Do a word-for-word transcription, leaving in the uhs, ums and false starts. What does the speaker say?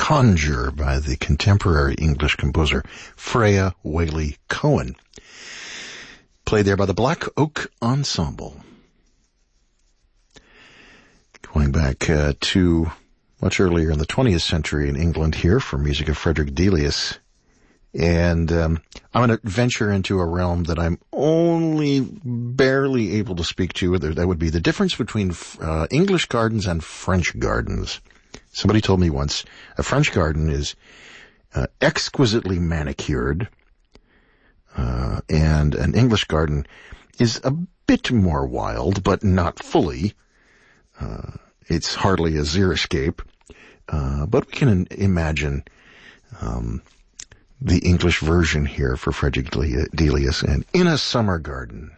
Conjure by the contemporary English composer Freya Whaley Cohen. Played there by the Black Oak Ensemble. Going back uh, to much earlier in the twentieth century in England here for music of Frederick Delius. And um, I'm going to venture into a realm that I'm only barely able to speak to. That would be the difference between uh, English gardens and French gardens. Somebody told me once, a French garden is uh, exquisitely manicured, uh, and an English garden is a bit more wild, but not fully. Uh, it's hardly a xeriscape, uh, but we can imagine um, the English version here for Frederick Delius, and In a Summer Garden.